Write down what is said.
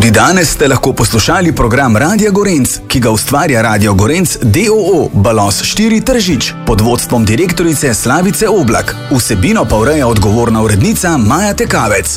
Tudi danes ste lahko poslušali program Radia Gorenc, ki ga ustvarja Radio Gorenc d.o.o. Balos 4 Tržič pod vodstvom direktorice Slavice Oblak. Vsebino pa ureja odgovorna urednica Maja Tekavec.